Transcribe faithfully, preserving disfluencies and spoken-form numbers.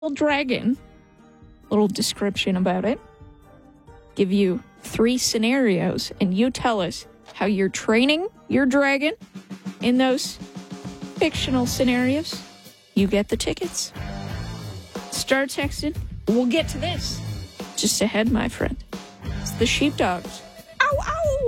dragon, little description about it, give you three scenarios, and you tell us how you're training your dragon in those fictional scenarios. You get the tickets. Start texting. We'll get to this just ahead, my friend. It's the sheepdogs. Ow, ow!